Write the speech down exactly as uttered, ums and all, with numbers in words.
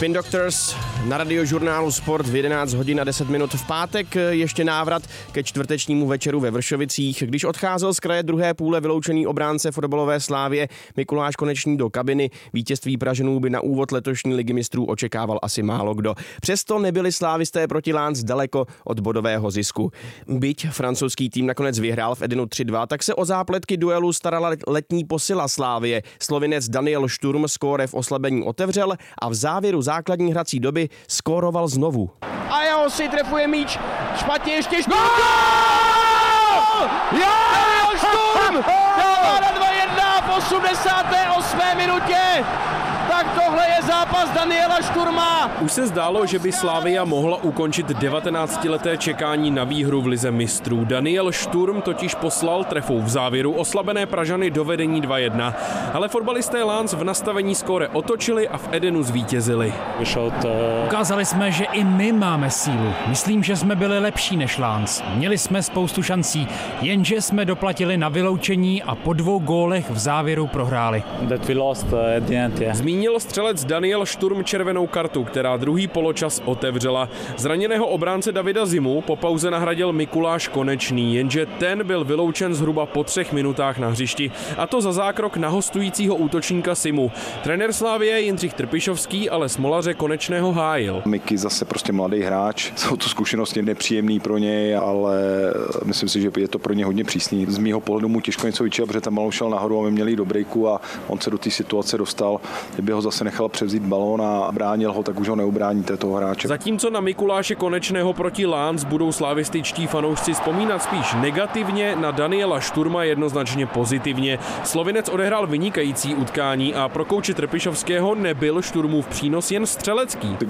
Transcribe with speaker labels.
Speaker 1: Spin Doctors na radiožurnálu Sport v jedenáct hodin a deset minut v pátek. Ještě návrat ke čtvrtečnímu večeru ve Vršovicích. Když odcházel z kraje druhé půle vyloučený obránce fotbalové Slávie Mikuláš Konečný do kabiny, vítězství Pražanů by na úvod letošní ligy mistrů očekával asi málo kdo. Přesto nebyli slávisté proti Lens daleko od bodového zisku. Byť francouzský tým nakonec vyhrál v Edenu tři dva, tak se o zápletky duelu starala letní posila Slávie. Slovinec Daniel Šturm skóre v oslabení otevřel a v závěru základní hrací doby skóroval znovu.
Speaker 2: A jeho si trefuje míč, špatně ještě Šturm! Daniel Šturm dává na dva jedna v osmdesáté osmé minutě. Tak tohle je zápas Daniela Šturma.
Speaker 3: Už se zdálo, že by Slavia mohla ukončit devatenáctileté čekání na výhru v lize mistrů. Daniel Šturm totiž poslal trefou v závěru oslabené Pražany do vedení dva jedna. Ale fotbalisté Lens v nastavení skóre otočili a v Edenu zvítězili.
Speaker 4: Ukázali jsme, že i my máme sílu. Myslím, že jsme byli lepší než Lens. Měli jsme spoustu šancí, jenže jsme doplatili na vyloučení a po dvou gólech v závěru prohráli.
Speaker 3: Zmínil střelec Daniel Šturm červenou kartu, která druhý poločas otevřela. Zraněného obránce Davida Zimu po pauze nahradil Mikuláš Konečný, jenže ten byl vyloučen zhruba po třech minutách na hřišti, a to za zákrok na hostujícího útočníka Simu. Trenér Slavie Jindřich Trpišovský ale smolaře Konečného hájil.
Speaker 5: Miky zase prostě mladý hráč, jsou to zkušenosti nepříjemný pro něj, ale myslím si, že je to pro ně hodně přísný. Z mýho pohledu mu těžko něco vyčítat, protože tam balón šel nahoru a my měli do breaku a on se do té situace dostal. Kdyby ho zase nechal převzít balón a bránil ho, tak už ho neubráníte toho hráče.
Speaker 3: Zatímco na Mikuláše Konečného proti Lens budou slavističtí fanoušci vzpomínat spíš negativně, na Daniela Šturma jednoznačně pozitivně. Slovinec odehrál vynikající utkání a pro kouče Trpišovského nebyl Šturmův přínos jen střelecký.
Speaker 5: Ty